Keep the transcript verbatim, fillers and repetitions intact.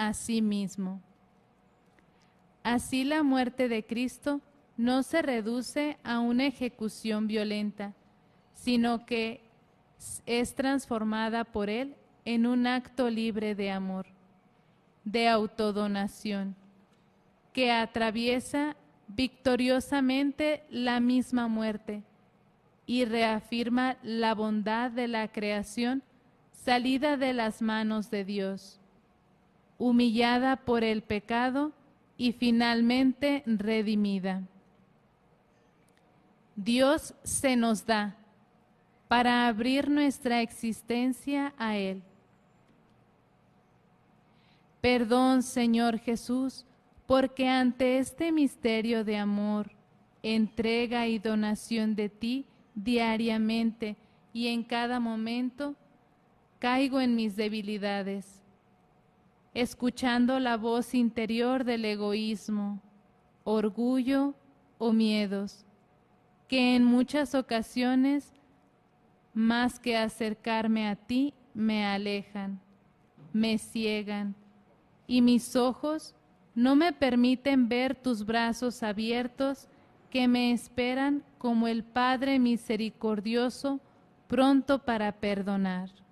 a sí mismo. Así la muerte de Cristo no se reduce a una ejecución violenta, sino que es transformada por Él en un acto libre de amor, de autodonación, que atraviesa victoriosamente la misma muerte y reafirma la bondad de la creación salida de las manos de Dios, humillada por el pecado y finalmente redimida. Dios se nos da para abrir nuestra existencia a Él. Perdón, Señor Jesús, porque ante este misterio de amor, entrega y donación de ti diariamente y en cada momento, caigo en mis debilidades, escuchando la voz interior del egoísmo, orgullo o miedos, que en muchas ocasiones, más que acercarme a ti, me alejan, me ciegan, y mis ojos no me permiten ver tus brazos abiertos que me esperan como el Padre misericordioso, pronto para perdonar.